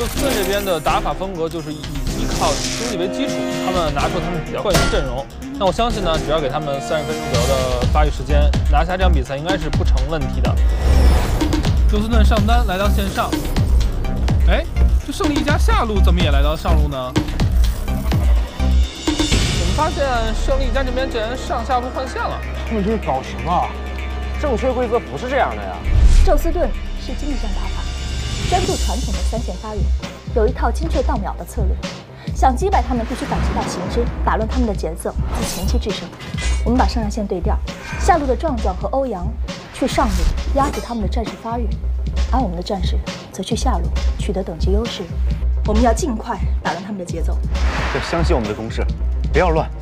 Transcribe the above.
休斯顿这边的打法风格就是以依靠经济为基础，他们拿出他们比较惯有的阵容。那我相信呢，只要给他们30分钟左右的发育时间，拿下这场比赛应该是不成问题的。 休斯顿上单来到线上，哎，这胜利一家下路怎么也来到上路呢？ 我们发现胜利一家这边竟然上下路换线了， 他们这是搞什么？正确规则不是这样的呀。 宙斯盾是经济战打法，专注传统的3线发育，有一套精确到秒的策略。想击败他们，必须反其道行之，打乱他们的节奏，自前期制胜。我们把上下线对调，下路的壮壮和欧阳去上路压制他们的战士发育，而我们的战士则去下路取得等级优势。我们要尽快打乱他们的节奏。 要相信我们的攻势，不要乱。